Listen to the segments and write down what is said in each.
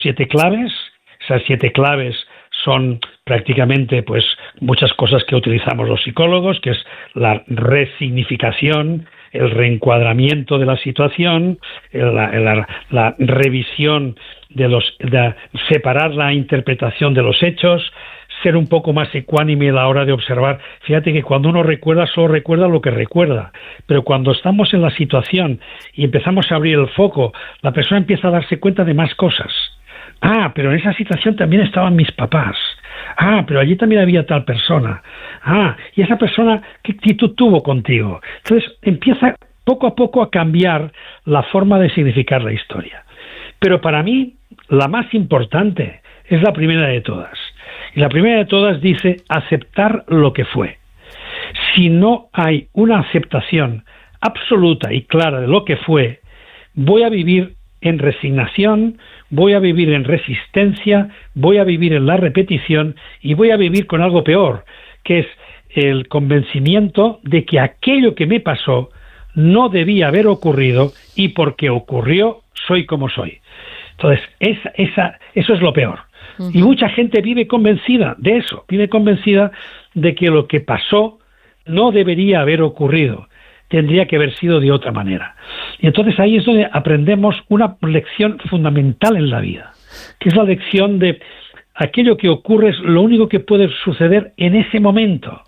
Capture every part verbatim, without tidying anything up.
siete claves. Esas siete claves son prácticamente pues muchas cosas que utilizamos los psicólogos, que es la resignificación, el reencuadramiento de la situación, la, la, la revisión de los, de separar la interpretación de los hechos, ser un poco más ecuánime a la hora de observar. Fíjate que cuando uno recuerda, solo recuerda lo que recuerda, pero cuando estamos en la situación y empezamos a abrir el foco, la persona empieza a darse cuenta de más cosas. Ah, pero en esa situación también estaban mis papás. Ah, pero allí también había tal persona. Ah, y esa persona, ¿qué actitud tuvo contigo? Entonces empieza poco a poco a cambiar la forma de significar la historia. Pero para mí, la más importante es la primera de todas. Y la primera de todas dice aceptar lo que fue. Si no hay una aceptación absoluta y clara de lo que fue, voy a vivir en resignación, voy a vivir en resistencia, voy a vivir en la repetición y voy a vivir con algo peor, que es el convencimiento de que aquello que me pasó no debía haber ocurrido y porque ocurrió soy como soy. Entonces, esa, esa, eso es lo peor. Uh-huh. Y mucha gente vive convencida de eso, vive convencida de que lo que pasó no debería haber ocurrido, tendría que haber sido de otra manera. Y entonces ahí es donde aprendemos una lección fundamental en la vida, que es la lección de aquello que ocurre es lo único que puede suceder en ese momento.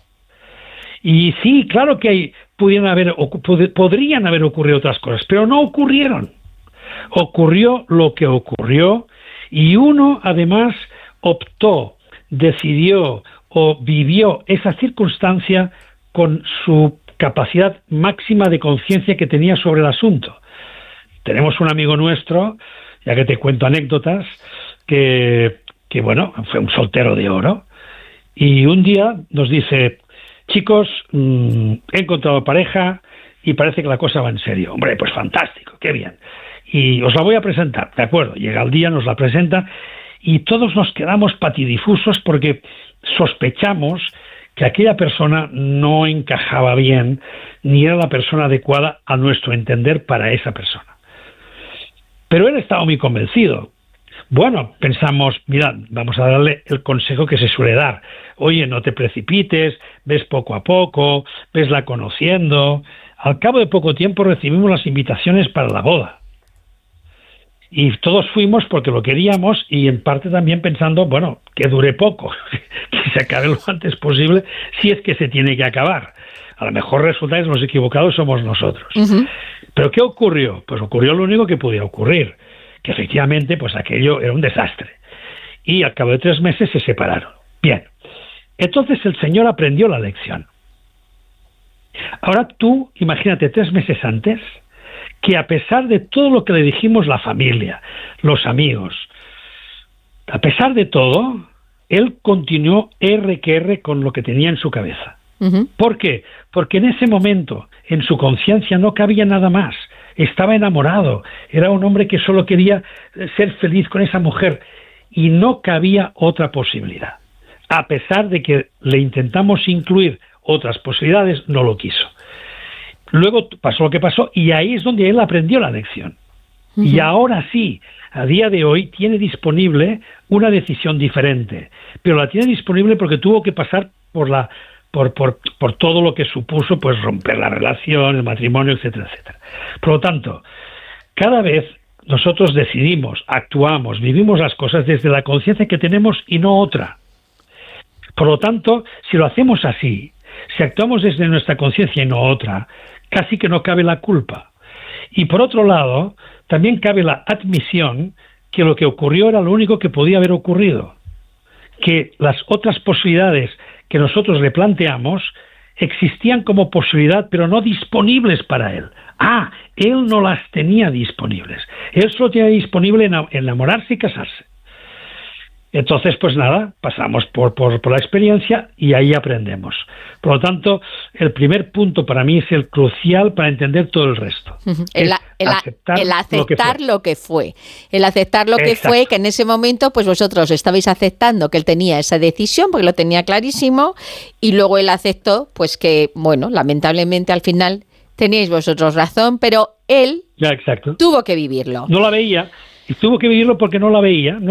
Y sí, claro que hay, pudieran haber, podrían haber ocurrido otras cosas, pero no ocurrieron. Ocurrió lo que ocurrió y uno además optó, decidió o vivió esa circunstancia con su capacidad máxima de conciencia que tenía sobre el asunto. Tenemos un amigo nuestro, ya que te cuento anécdotas, que, que bueno, fue un soltero de oro, y un día nos dice, chicos, mmm, he encontrado pareja y parece que la cosa va en serio. Hombre, pues fantástico, qué bien. Y os la voy a presentar, ¿de acuerdo? Llega el día, nos la presenta, y todos nos quedamos patidifusos porque sospechamos que aquella persona no encajaba bien, ni era la persona adecuada a nuestro entender para esa persona. Pero él estaba muy convencido. Bueno, pensamos, mira, vamos a darle el consejo que se suele dar. Oye, no te precipites, ves poco a poco, vesla conociendo. Al cabo de poco tiempo recibimos las invitaciones para la boda. Y todos fuimos porque lo queríamos y en parte también pensando, bueno, que dure poco, que se acabe lo antes posible, si es que se tiene que acabar. A lo mejor resulta que los equivocados somos nosotros. Uh-huh. ¿Pero qué ocurrió? Pues ocurrió lo único que podía ocurrir, que efectivamente pues aquello era un desastre. Y al cabo de tres meses se separaron. Bien, entonces el Señor aprendió la lección. Ahora tú, imagínate, tres meses antes, que a pesar de todo lo que le dijimos la familia, los amigos, a pesar de todo, él continuó R que R con lo que tenía en su cabeza. Uh-huh. ¿Por qué? Porque en ese momento, en su conciencia no cabía nada más. Estaba enamorado, era un hombre que solo quería ser feliz con esa mujer y no cabía otra posibilidad. A pesar de que le intentamos incluir otras posibilidades, no lo quiso. Luego pasó lo que pasó y ahí es donde él aprendió la lección. Uh-huh. Y ahora sí, a día de hoy tiene disponible una decisión diferente, pero la tiene disponible porque tuvo que pasar por la por por por todo lo que supuso pues romper la relación, el matrimonio, etcétera, etcétera. Por lo tanto, cada vez nosotros decidimos, actuamos, vivimos las cosas desde la conciencia que tenemos y no otra. Por lo tanto, si lo hacemos así, si actuamos desde nuestra conciencia y no otra, casi que no cabe la culpa. Y por otro lado, también cabe la admisión que lo que ocurrió era lo único que podía haber ocurrido, que las otras posibilidades que nosotros le planteamos existían como posibilidad, pero no disponibles para él. Ah, él no las tenía disponibles. Él solo tenía disponible enamorarse y casarse. Entonces, pues nada, pasamos por, por, por la experiencia y ahí aprendemos. Por lo tanto, el primer punto para mí es el crucial para entender todo el resto. Uh-huh. El, el, aceptar, el aceptar lo que fue. Lo que fue. El aceptar lo Exacto. que fue, que en ese momento, pues vosotros estabais aceptando que él tenía esa decisión, porque lo tenía clarísimo, y luego él aceptó, pues que, bueno, lamentablemente al final teníais vosotros razón, pero él ya, exacto. tuvo que vivirlo. No la veía, y tuvo que vivirlo porque no la veía, no